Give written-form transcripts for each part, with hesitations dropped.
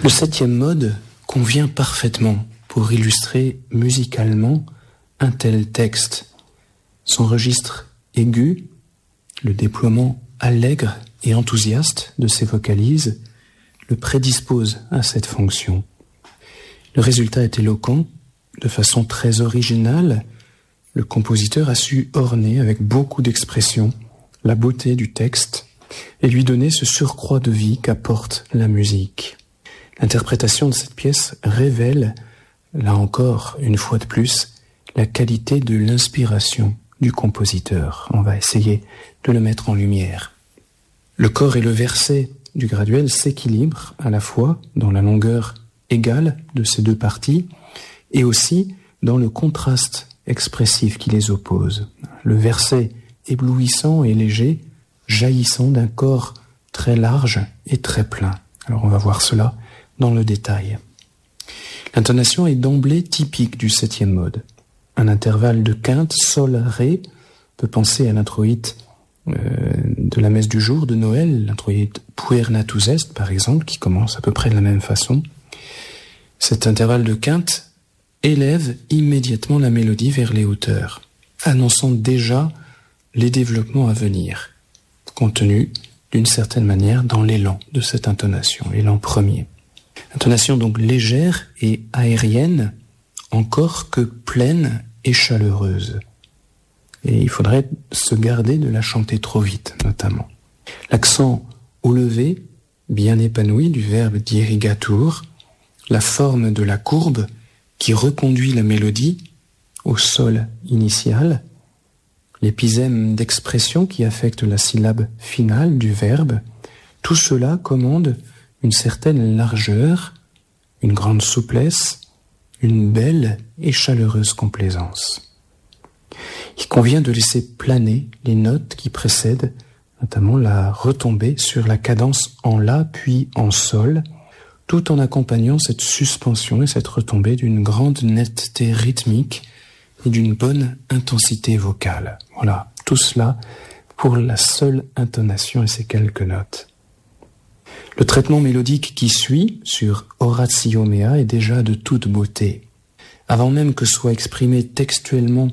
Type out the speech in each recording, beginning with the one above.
Le 7e mode convient parfaitement pour illustrer musicalement un tel texte. Son registre aigu, le déploiement allègre et enthousiaste de ses vocalises, le prédispose à cette fonction. Le résultat est éloquent, de façon très originale. Le compositeur a su orner avec beaucoup d'expression la beauté du texte et lui donner ce surcroît de vie qu'apporte la musique. L'interprétation de cette pièce révèle, là encore, une fois de plus, la qualité de l'inspiration du compositeur. On va essayer de le mettre en lumière. Le corps et le verset du graduel s'équilibrent à la fois dans la longueur égale de ces deux parties et aussi dans le contraste expressif qui les oppose. Le verset éblouissant et léger, jaillissant d'un corps très large et très plein. Alors on va voir cela dans le détail. L'intonation est d'emblée typique du 7e mode. Un intervalle de quinte sol-ré peut penser à l'introïte de la messe du jour de Noël, l'introïte Puer natus est par exemple, qui commence à peu près de la même façon. Cet intervalle de quinte élève immédiatement la mélodie vers les hauteurs, annonçant déjà les développements à venir, contenus d'une certaine manière dans l'élan de cette intonation, l'élan premier. Intonation donc légère et aérienne, encore que pleine et chaleureuse. Et il faudrait se garder de la chanter trop vite, notamment. L'accent au levé, bien épanoui du verbe dirigatur, la forme de la courbe qui reconduit la mélodie au sol initial, l'épisème d'expression qui affecte la syllabe finale du verbe, tout cela commande une certaine largeur, une grande souplesse, une belle et chaleureuse complaisance. Il convient de laisser planer les notes qui précèdent, notamment la retombée sur la cadence en La puis en Sol, tout en accompagnant cette suspension et cette retombée d'une grande netteté rythmique et d'une bonne intensité vocale. Voilà, tout cela pour la seule intonation et ces quelques notes. Le traitement mélodique qui suit sur Oratio Mea est déjà de toute beauté. Avant même que soit exprimée textuellement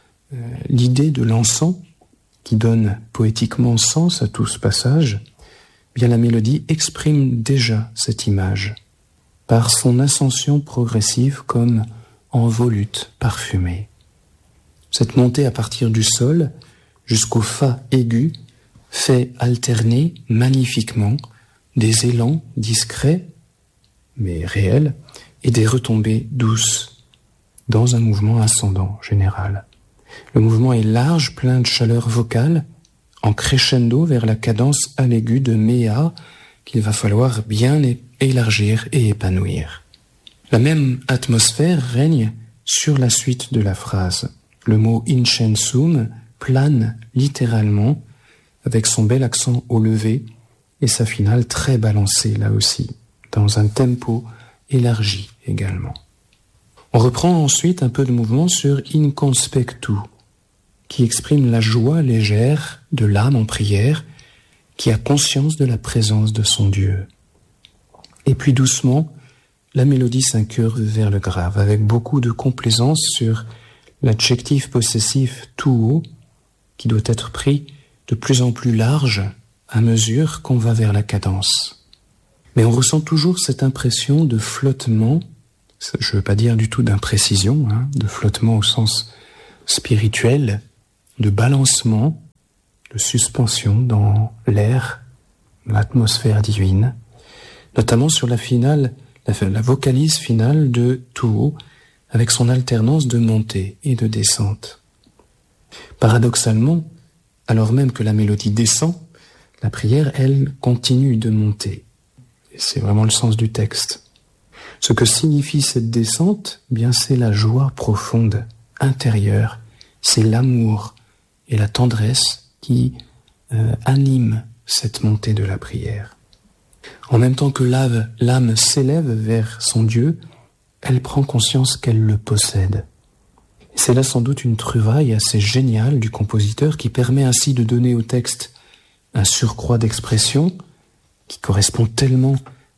l'idée de l'encens, qui donne poétiquement sens à tout ce passage, bien la mélodie exprime déjà cette image, par son ascension progressive comme en volute parfumée. Cette montée à partir du sol jusqu'au fa aigu fait alterner magnifiquement des élans discrets, mais réels, et des retombées douces, dans un mouvement ascendant général. Le mouvement est large, plein de chaleur vocale, en crescendo vers la cadence à l'aigu de Mea, qu'il va falloir bien élargir et épanouir. La même atmosphère règne sur la suite de la phrase. Le mot incensum plane littéralement, avec son bel accent au levé, et sa finale très balancée là aussi, dans un tempo élargi également. On reprend ensuite un peu de mouvement sur inconspectu, qui exprime la joie légère de l'âme en prière, qui a conscience de la présence de son Dieu. Et puis doucement, la mélodie s'incurve vers le grave, avec beaucoup de complaisance sur l'adjectif possessif tuo, qui doit être pris de plus en plus large à mesure qu'on va vers la cadence. Mais on ressent toujours cette impression de flottement, je ne veux pas dire du tout d'imprécision, de flottement au sens spirituel, de balancement, de suspension dans l'air, l'atmosphère divine, notamment sur la finale, la vocalise finale de tuo, avec son alternance de montée et de descente. Paradoxalement, alors même que la mélodie descend, la prière, elle, continue de monter. Et c'est vraiment le sens du texte. Ce que signifie cette descente, bien c'est la joie profonde, intérieure, c'est l'amour et la tendresse qui animent cette montée de la prière. En même temps que l'âme s'élève vers son Dieu, elle prend conscience qu'elle le possède. Et c'est là sans doute une trouvaille assez géniale du compositeur qui permet ainsi de donner au texte un surcroît d'expression qui correspond tellement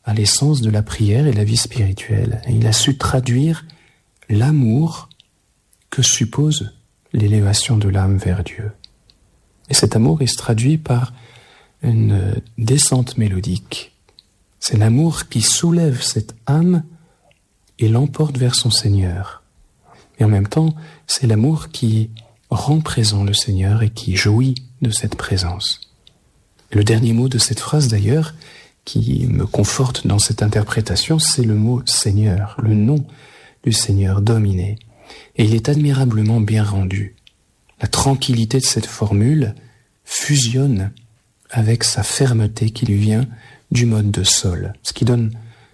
à l'essence de la prière et la vie spirituelle. Et il a su traduire l'amour que suppose l'élévation de l'âme vers Dieu. Et cet amour, il se traduit par une descente mélodique. C'est l'amour qui soulève cette âme et l'emporte vers son Seigneur. Et en même temps, c'est l'amour qui rend présent le Seigneur et qui jouit de cette présence. Et le dernier mot de cette phrase d'ailleurs, qui me conforte dans cette interprétation, c'est le mot Seigneur, le nom du Seigneur dominé. Et il est admirablement bien rendu. La tranquillité de cette formule fusionne avec sa fermeté qui lui vient du mode de sol, ce qui donne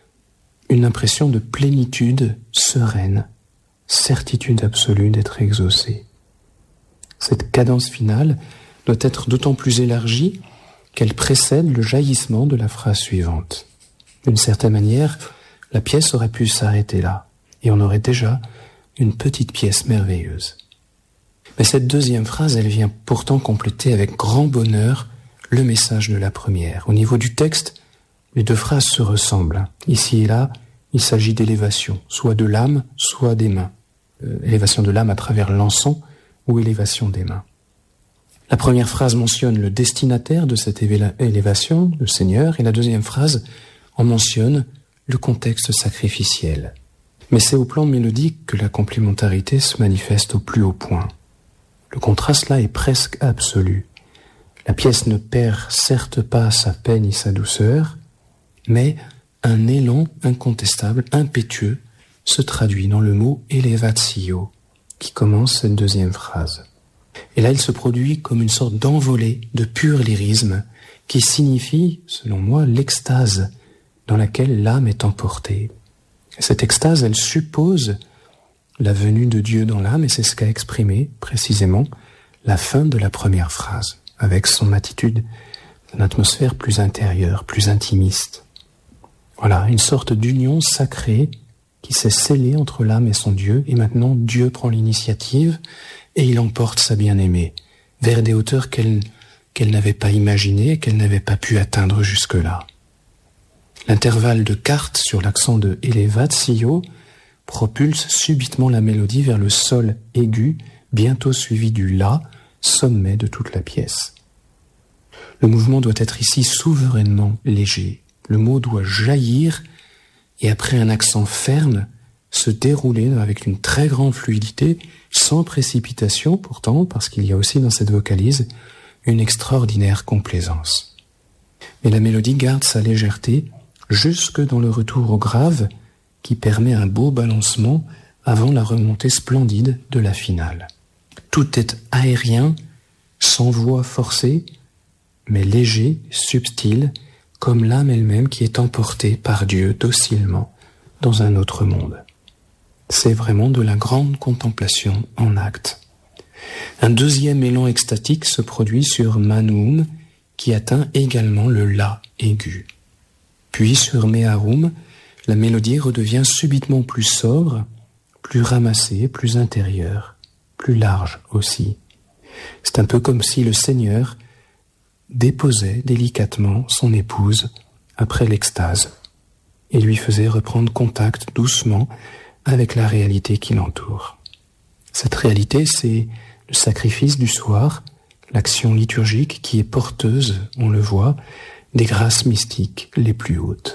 une impression de plénitude sereine, certitude absolue d'être exaucé. Cette cadence finale doit être d'autant plus élargie qu'elle précède le jaillissement de la phrase suivante. D'une certaine manière, la pièce aurait pu s'arrêter là, et on aurait déjà une petite pièce merveilleuse. Mais cette deuxième phrase, elle vient pourtant compléter avec grand bonheur le message de la première. Au niveau du texte, les deux phrases se ressemblent. Ici et là, il s'agit d'élévation, soit de l'âme, soit des mains. Élévation de l'âme à travers l'encens ou élévation des mains. La première phrase mentionne le destinataire de cette élévation, le Seigneur, et la deuxième phrase en mentionne le contexte sacrificiel. Mais c'est au plan mélodique que la complémentarité se manifeste au plus haut point. Le contraste là est presque absolu. La pièce ne perd certes pas sa peine et sa douceur, mais un élan incontestable, impétueux, se traduit dans le mot elevatio, qui commence cette deuxième phrase. Et là, il se produit comme une sorte d'envolée de pur lyrisme, qui signifie, selon moi, l'extase dans laquelle l'âme est emportée. Et cette extase, elle suppose la venue de Dieu dans l'âme, et c'est ce qu'a exprimé, précisément, la fin de la première phrase, avec son attitude d'une atmosphère plus intérieure, plus intimiste. Voilà, une sorte d'union sacrée qui s'est scellée entre l'âme et son Dieu, et maintenant Dieu prend l'initiative et il emporte sa bien-aimée vers des hauteurs qu'elle n'avait pas imaginées, qu'elle n'avait pas pu atteindre jusque-là. L'intervalle de quarte sur l'accent de elevatio propulse subitement la mélodie vers le sol aigu, bientôt suivi du la, sommet de toute la pièce. Le mouvement doit être ici souverainement léger. Le mot doit jaillir et après un accent ferme, se dérouler avec une très grande fluidité, sans précipitation pourtant, parce qu'il y a aussi dans cette vocalise une extraordinaire complaisance. Mais la mélodie garde sa légèreté jusque dans le retour au grave qui permet un beau balancement avant la remontée splendide de la finale. Tout est aérien, sans voix forcée, mais léger, subtil, comme l'âme elle-même qui est emportée par Dieu docilement dans un autre monde. C'est vraiment de la grande contemplation en acte. Un deuxième élan extatique se produit sur Manum, qui atteint également le La aigu. Puis sur Mearum, la mélodie redevient subitement plus sobre, plus ramassée, plus intérieure, plus large aussi. C'est un peu comme si le Seigneur déposait délicatement son épouse après l'extase et lui faisait reprendre contact doucement avec la réalité qui l'entoure. Cette réalité, c'est le sacrifice du soir, l'action liturgique qui est porteuse, on le voit, des grâces mystiques les plus hautes.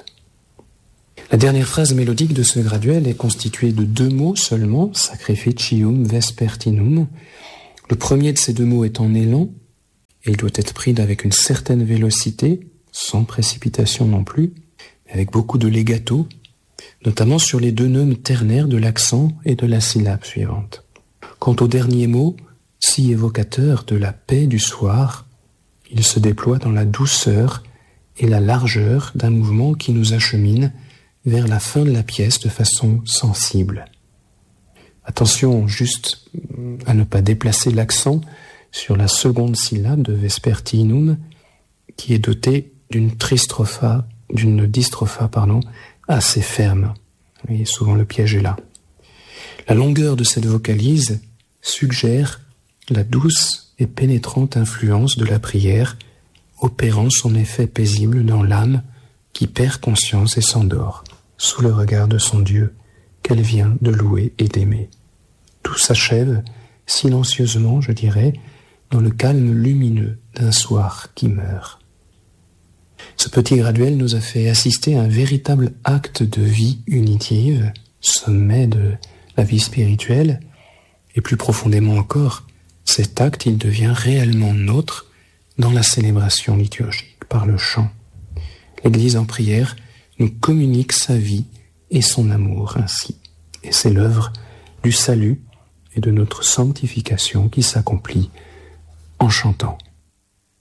La dernière phrase mélodique de ce graduel est constituée de 2 mots seulement, sacrificium vespertinum. Le premier de ces 2 mots est en élan, et il doit être pris avec une certaine vélocité, sans précipitation non plus, avec beaucoup de legato, notamment sur les 2 neumes ternaires de l'accent et de la syllabe suivante. Quant au dernier mot, si évocateur de la paix du soir, il se déploie dans la douceur et la largeur d'un mouvement qui nous achemine vers la fin de la pièce de façon sensible. Attention juste à ne pas déplacer l'accent sur la seconde syllabe de vespertinum, qui est dotée d'une distropha assez ferme. Et souvent le piège est là. La longueur de cette vocalise suggère la douce et pénétrante influence de la prière, opérant son effet paisible dans l'âme qui perd conscience et s'endort sous le regard de son Dieu qu'elle vient de louer et d'aimer. Tout s'achève silencieusement, je dirais, dans le calme lumineux d'un soir qui meurt. Ce petit graduel nous a fait assister à un véritable acte de vie unitive, sommet de la vie spirituelle, et plus profondément encore, cet acte, il devient réellement nôtre dans la célébration liturgique, par le chant. L'Église en prière nous communique sa vie et son amour ainsi. Et c'est l'œuvre du salut et de notre sanctification qui s'accomplit en chantant.